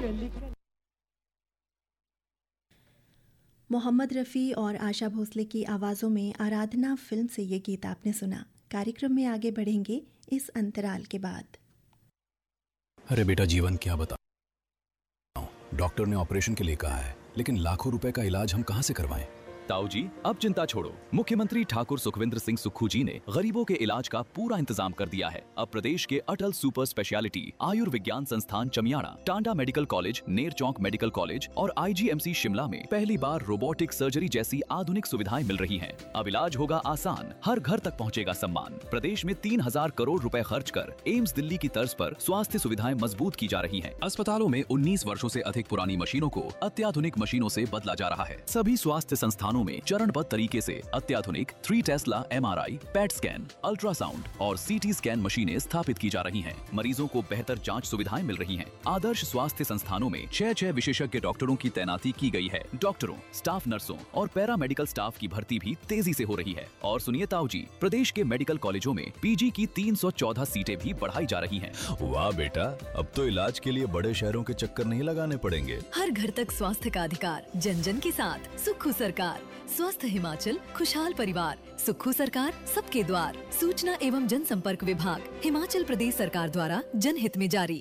मोहम्मद रफ़ी और आशा भोसले की आवाज़ों में आराधना फिल्म से ये गीत आपने सुना। कार्यक्रम में आगे बढ़ेंगे इस अंतराल के बाद। अरे बेटा, जीवन क्या बताऊं, डॉक्टर ने ऑपरेशन के लिए कहा है, लेकिन लाखों रुपए का इलाज हम कहां से करवाएं? ताऊ जी, अब चिंता छोड़ो। मुख्यमंत्री ठाकुर सुखविंदर सिंह सुक्खू जी ने गरीबों के इलाज का पूरा इंतजाम कर दिया है। अब प्रदेश के अटल सुपर स्पेशलिटी आयुर्विज्ञान संस्थान चमियाड़ा, टांडा मेडिकल कॉलेज, नेर चौक मेडिकल कॉलेज और IGMC शिमला में पहली बार रोबोटिक सर्जरी जैसी आधुनिक सुविधाएं मिल रही हैं। अब इलाज होगा आसान, हर घर तक पहुंचेगा सम्मान। प्रदेश में 3000 करोड़ रुपए खर्च कर एम्स दिल्ली की तर्ज पर स्वास्थ्य सुविधाएं मजबूत की जा रही हैं। अस्पतालों में 19 वर्षों से अधिक पुरानी मशीनों को अत्याधुनिक मशीनों से बदला जा रहा है। सभी स्वास्थ्य संस्थानों में चरणबद्ध तरीके से अत्याधुनिक 3 Tesla MRI, PET scan, ultrasound और CT स्कैन मशीनें स्थापित की जा रही हैं। मरीजों को बेहतर जांच सुविधाएं मिल रही हैं। आदर्श स्वास्थ्य संस्थानों में 6 विशेषज्ञ डॉक्टरों की तैनाती की गई है। डॉक्टरों, स्टाफ नर्सों और पैरा मेडिकल स्टाफ की भर्ती भी तेजी से हो रही है। और सुनिए ताऊ जी, प्रदेश के मेडिकल कॉलेजों में PG की 314 सीटें भी बढ़ाई जा रही हैं। वाह बेटा, अब तो इलाज के लिए बड़े शहरों के चक्कर नहीं लगाने पड़ेंगे। हर घर तक स्वास्थ्य का अधिकार, जन जन के साथ सुक्खू सरकार। स्वस्थ हिमाचल, खुशहाल परिवार, सुक्खू सरकार सबके द्वार। सूचना एवं जनसंपर्क विभाग, हिमाचल प्रदेश सरकार द्वारा जनहित में जारी।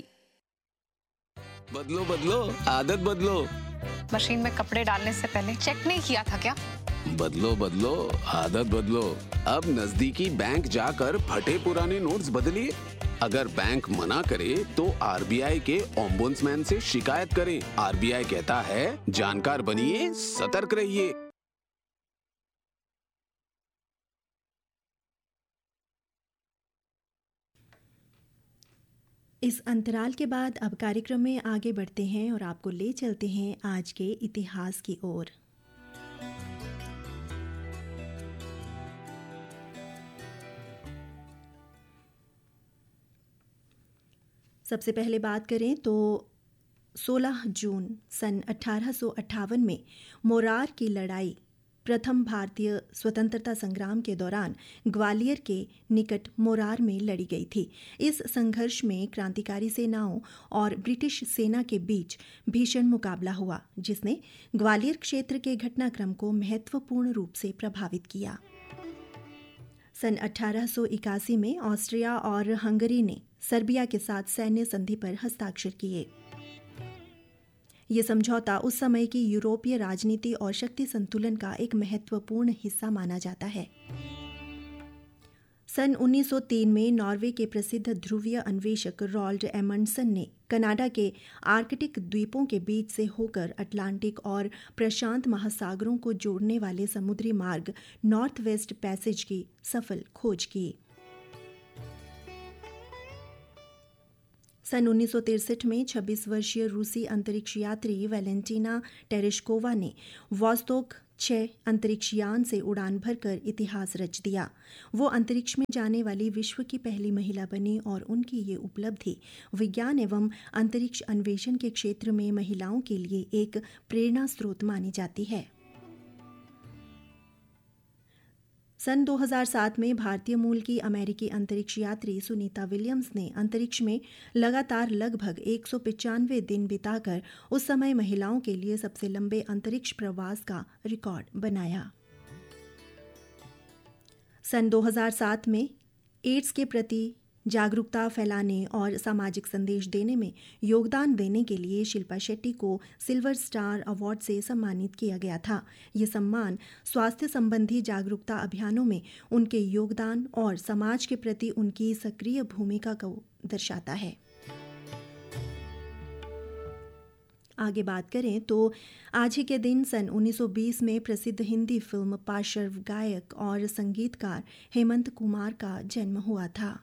बदलो बदलो आदत बदलो। मशीन में कपड़े डालने से पहले चेक नहीं किया था क्या? बदलो बदलो आदत बदलो। अब नजदीकी बैंक जाकर फटे पुराने नोट्स बदलिए। अगर बैंक मना करे तो RBI के ओम्बुड्समैन से शिकायत करें। RBI कहता है, जानकार बनिए, सतर्क रहिए। इस अंतराल के बाद अब कार्यक्रम में आगे बढ़ते हैं और आपको ले चलते हैं आज के इतिहास की ओर। सबसे पहले बात करें तो 16 जून सन 1858 में मोरार की लड़ाई प्रथम भारतीय स्वतंत्रता संग्राम के दौरान ग्वालियर के निकट मोरार में लड़ी गई थी। इस संघर्ष में क्रांतिकारी सेनाओं और ब्रिटिश सेना के बीच भीषण मुकाबला हुआ, जिसने ग्वालियर क्षेत्र के घटनाक्रम को महत्वपूर्ण रूप से प्रभावित किया। सन 1881 में ऑस्ट्रिया और हंगरी ने सर्बिया के साथ सैन्य संधि पर हस्ताक्षर किए। ये समझौता उस समय की यूरोपीय राजनीति और शक्ति संतुलन का एक महत्वपूर्ण हिस्सा माना जाता है। सन 1903 में नॉर्वे के प्रसिद्ध ध्रुवीय अन्वेषक रॉल्ड एमंडसन ने कनाडा के आर्कटिक द्वीपों के बीच से होकर अटलांटिक और प्रशांत महासागरों को जोड़ने वाले समुद्री मार्ग नॉर्थ वेस्ट पैसेज की सफल खोज की। सन 1963 में 26 वर्षीय रूसी अंतरिक्ष यात्री वैलेंटीना टेरेशकोवा ने वोस्तोक 6 अंतरिक्ष यान से उड़ान भरकर इतिहास रच दिया। वो अंतरिक्ष में जाने वाली विश्व की पहली महिला बनी और उनकी ये उपलब्धि विज्ञान एवं अंतरिक्ष अन्वेषण के क्षेत्र में महिलाओं के लिए एक प्रेरणा स्रोत मानी जाती है। सन 2007 में भारतीय मूल की अमेरिकी अंतरिक्ष यात्री सुनीता विलियम्स ने अंतरिक्ष में लगातार लगभग 195 दिन बिताकर उस समय महिलाओं के लिए सबसे लंबे अंतरिक्ष प्रवास का रिकॉर्ड बनाया। सन 2007 में एड्स के प्रति जागरूकता फैलाने और सामाजिक संदेश देने में योगदान देने के लिए शिल्पा शेट्टी को सिल्वर स्टार अवार्ड से सम्मानित किया गया था। ये सम्मान स्वास्थ्य संबंधी जागरूकता अभियानों में उनके योगदान और समाज के प्रति उनकी सक्रिय भूमिका को दर्शाता है। आगे बात करें तो आज ही के दिन सन 1920 में प्रसिद्ध हिंदी फिल्म पार्श्व गायक और संगीतकार हेमंत कुमार का जन्म हुआ था।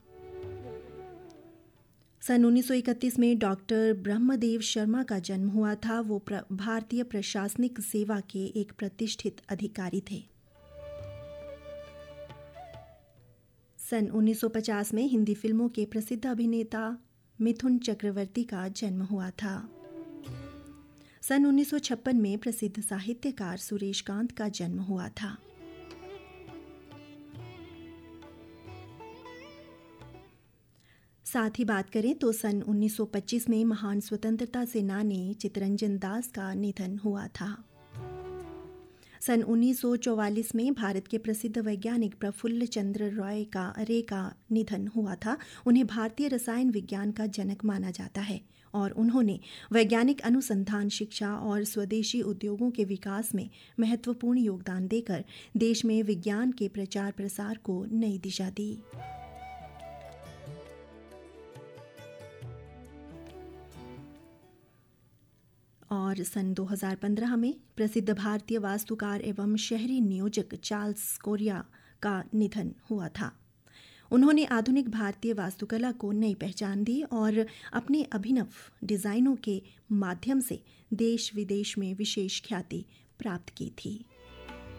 सन 1931 में डॉक्टर ब्रह्मदेव शर्मा का जन्म हुआ था। वो भारतीय प्रशासनिक सेवा के एक प्रतिष्ठित अधिकारी थे। सन 1950 में हिंदी फिल्मों के प्रसिद्ध अभिनेता मिथुन चक्रवर्ती का जन्म हुआ था। सन 1956 में प्रसिद्ध साहित्यकार सुरेश कांत का जन्म हुआ था। साथ ही बात करें तो सन 1925 में महान स्वतंत्रता सेनानी चित्तरंजन दास का निधन हुआ था। सन 1944 में भारत के प्रसिद्ध वैज्ञानिक प्रफुल्ल चंद्र राय का निधन हुआ था। उन्हें भारतीय रसायन विज्ञान का जनक माना जाता है और उन्होंने वैज्ञानिक अनुसंधान, शिक्षा और स्वदेशी उद्योगों के विकास में महत्वपूर्ण योगदान देकर देश में विज्ञान के प्रचार प्रसार को नई दिशा दी। और सन 2015 में प्रसिद्ध भारतीय वास्तुकार एवं शहरी नियोजक चार्ल्स कोरिया का निधन हुआ था। उन्होंने आधुनिक भारतीय वास्तुकला को नई पहचान दी और अपने अभिनव डिजाइनों के माध्यम से देश विदेश में विशेष ख्याति प्राप्त की थी।